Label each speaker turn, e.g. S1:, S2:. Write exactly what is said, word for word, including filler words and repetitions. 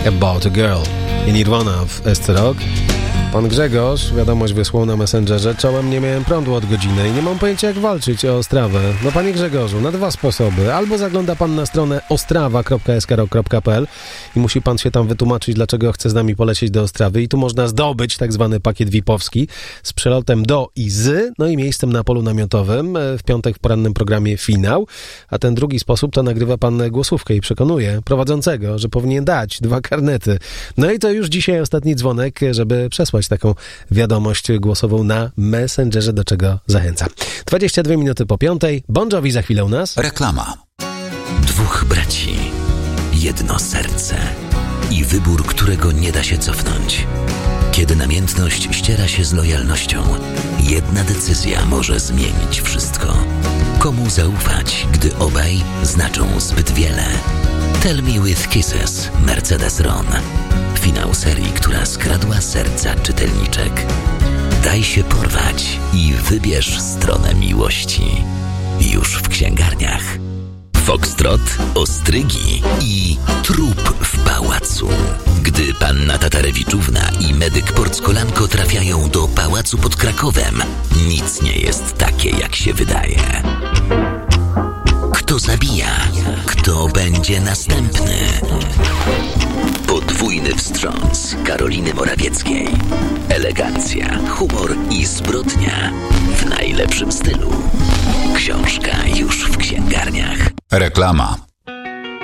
S1: About a Girl i Nirvana w S C Rock. Pan Grzegorz wiadomość wysłał na Messengerze: czołem nie miałem prądu od godziny i nie mam pojęcia, jak walczyć o Ostrawę. No panie Grzegorzu, na dwa sposoby. Albo zagląda pan na stronę ostrawa kropka s k rock kropka p l i musi pan się tam wytłumaczyć, dlaczego chce z nami polecieć do Ostrawy, i tu można zdobyć tak zwany pakiet V I P-owski z przelotem do i z, no i miejscem na polu namiotowym. W piątek w porannym programie finał. A ten drugi sposób to nagrywa pan głosówkę i przekonuje prowadzącego, że powinien dać dwa karnety. No i to już dzisiaj ostatni dzwonek, żeby przesłać taką wiadomość głosową na Messengerze, do czego zachęcam. dwadzieścia dwie minuty po piątej. Bon Jovi za chwilę u nas.
S2: Reklama. Dwóch braci, jedno serce i wybór, którego nie da się cofnąć. Kiedy namiętność ściera się z lojalnością, jedna decyzja może zmienić wszystko. Komu zaufać, gdy obaj znaczą zbyt wiele? Tell Me With Kisses, Mercedes-Ron. Finał serii, która skradła serca czytelniczek. Daj się porwać i wybierz stronę miłości. Już w księgarniach. Foxtrot, ostrygi i trup w pałacu. Gdy panna Tatarewiczówna i medyk Porckolanko trafiają do pałacu pod Krakowem, nic nie jest takie, jak się wydaje. Kto zabija? Kto będzie następny? Podwójny wstrząs Karoliny Morawieckiej. Elegancja, humor i zbrodnia w najlepszym stylu. Książka już w księgarniach.
S3: Reklama.